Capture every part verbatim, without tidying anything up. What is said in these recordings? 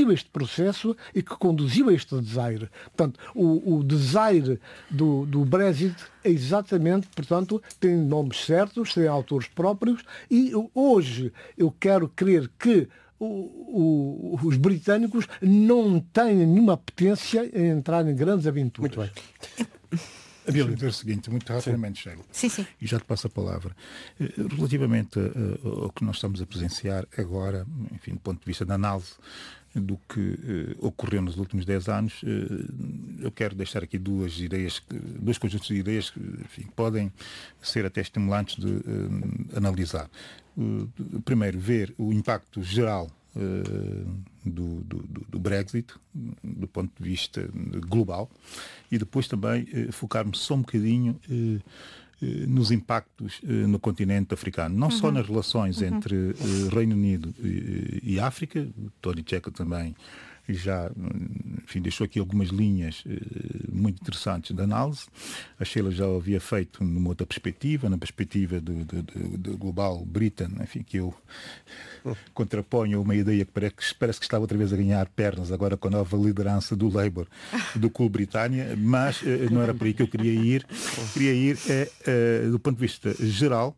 conduziu este processo e que conduziu a este desaire. Portanto, o, o desaire do, do Brexit é exatamente, portanto, tem nomes certos, tem autores próprios, e hoje eu quero crer que o, o, os britânicos não têm nenhuma apetência em entrar em grandes aventuras. Muito bem. Deixa-me dizer o seguinte, muito rapidamente, Sheila. Sim, sim. E já te passo a palavra. Relativamente ao que nós estamos a presenciar agora, enfim, do ponto de vista da análise do que uh, ocorreu nos últimos dez anos, uh, eu quero deixar aqui duas ideias, dois conjuntos de ideias que, enfim, podem ser até estimulantes de uh, analisar. Uh, primeiro, ver o impacto geral uh, do, do, do Brexit, do ponto de vista global, e depois também uh, focar-me só um bocadinho uh, nos impactos uh, no continente africano, não uhum. só nas relações uhum. entre uh, Reino Unido e, e África. Tony Checa também já, enfim, deixou aqui algumas linhas uh, muito interessantes de análise. A Sheila já o havia feito numa outra perspectiva, na perspectiva do, do, do, do Global Britain, enfim, que eu contraponho a uma ideia que parece, parece que estava outra vez a ganhar pernas agora com a nova liderança do Labour, do Cool Britannia, mas uh, não era por aí que eu queria ir. Queria ir, uh, uh, do ponto de vista geral,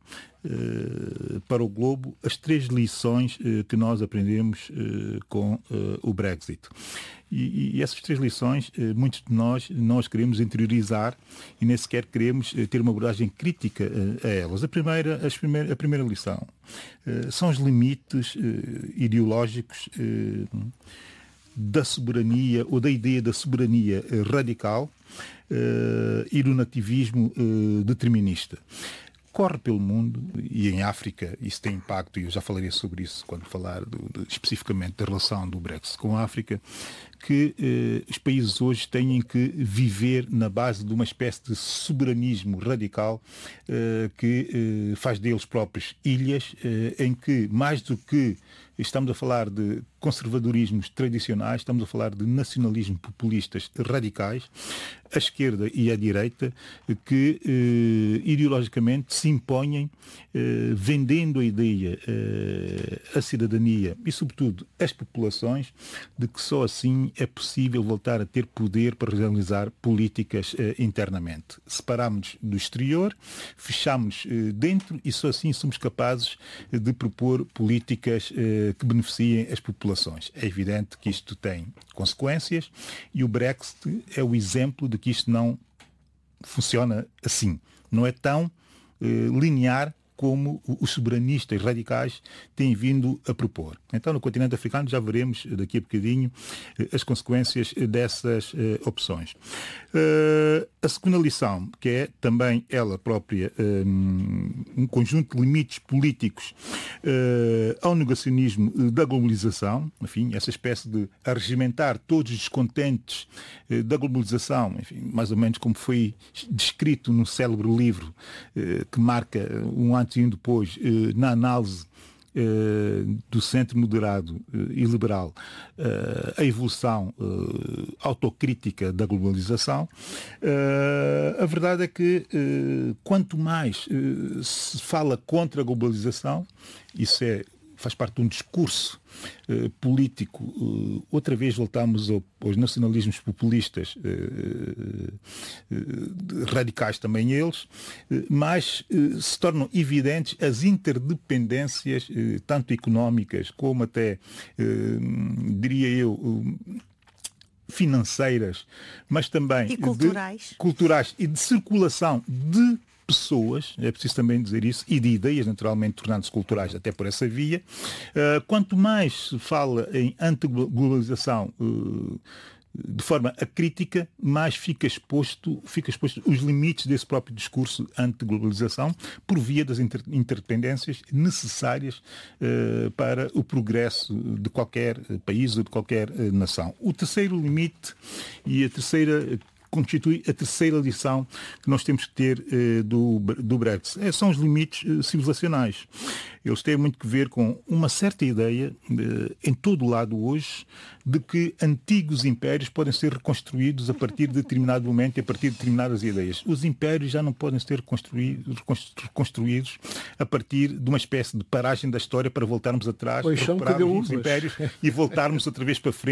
Uh, para o globo, as três lições uh, que nós aprendemos uh, com uh, o Brexit. E, e essas três lições, uh, muitos de nós, nós queremos interiorizar e nem sequer queremos uh, ter uma abordagem crítica uh, a elas. A primeira, as primeira, a primeira lição uh, são os limites uh, ideológicos uh, da soberania, ou da ideia da soberania uh, radical uh, e do nativismo uh, determinista. Corre pelo mundo, e em África isso tem impacto, e eu já falaria sobre isso quando falar do, do, especificamente da relação do Brexit com a África, que eh, os países hoje têm que viver na base de uma espécie de soberanismo radical eh, que eh, faz deles próprios ilhas, eh, em que mais do que estamos a falar de conservadorismos tradicionais, estamos a falar de nacionalismo populistas radicais, a esquerda e a direita, que eh, ideologicamente se impõem, eh, vendendo a ideia, eh, a cidadania e, sobretudo, as populações, de que só assim é possível voltar a ter poder para realizar políticas eh, internamente. Separámos-nos do exterior, fechámos eh, dentro e só assim somos capazes de propor políticas eh, que beneficiem as populações. É evidente que isto tem consequências e o Brexit é o exemplo de que isto não funciona assim. Não é tão eh, linear como os soberanistas radicais têm vindo a propor. Então, no continente africano, já veremos daqui a bocadinho as consequências dessas uh, opções. Uh, a segunda lição, que é também ela própria um, um conjunto de limites políticos uh, ao negacionismo da globalização, enfim, essa espécie de arregimentar todos os descontentes uh, da globalização, enfim, mais ou menos como foi descrito no célebre livro uh, que marca um antes e um depois uh, na análise Uh, do centro moderado uh, e liberal, uh, a evolução uh, autocrítica da globalização. Uh, a verdade é que uh, quanto mais uh, se fala contra a globalização, isso é, faz parte de um discurso uh, político, uh, outra vez voltamos ao, aos nacionalismos populistas, uh, uh, radicais também eles, uh, mas uh, se tornam evidentes as interdependências, uh, tanto económicas como até, uh, diria eu, uh, financeiras, mas também e culturais. De, culturais e de circulação de pessoas, é preciso também dizer isso, e de ideias, naturalmente, tornando-se culturais até por essa via. Uh, quanto mais se fala em antiglobalização uh, de forma acrítica, mais fica exposto, fica exposto os limites desse próprio discurso antiglobalização por via das inter- interdependências necessárias uh, para o progresso de qualquer país ou de qualquer uh, nação. O terceiro limite e a terceira constitui a terceira lição que nós temos que ter eh, do, do Brexit. É, são os limites eh, civilizacionais. Eles têm muito que ver com uma certa ideia, eh, em todo o lado hoje, de que antigos impérios podem ser reconstruídos a partir de determinado momento e a partir de determinadas ideias. Os impérios já não podem ser reconstruídos, reconstruídos a partir de uma espécie de paragem da história para voltarmos atrás, pois recuperar os impérios e voltarmos outra vez para frente